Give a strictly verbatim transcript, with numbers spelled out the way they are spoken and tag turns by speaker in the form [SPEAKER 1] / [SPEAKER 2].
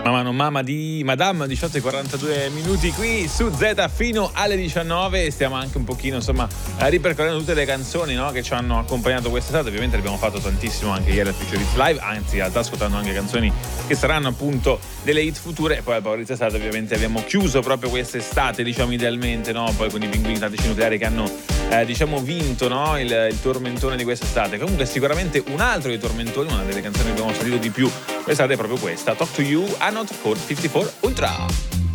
[SPEAKER 1] Mamma non mamma di Madame, diciotto e quarantadue minuti qui su Z fino alle diciannove. Stiamo anche un pochino insomma ripercorrendo tutte le canzoni, no, che ci hanno accompagnato quest'estate. Ovviamente abbiamo fatto tantissimo anche ieri al Future Hits Live, anzi in realtà ascoltando anche canzoni che saranno appunto delle hit future. E poi al Power Hits Estate ovviamente abbiamo chiuso proprio quest'estate, diciamo idealmente, no, poi con i Pinguini Tattici Nucleari che hanno eh, diciamo vinto, no, il, il tormentone di quest'estate. Comunque sicuramente un altro dei tormentoni, una delle canzoni che abbiamo sentito di più quest'estate è proprio questa, Talk to You, Anot cinquantaquattro Ultra.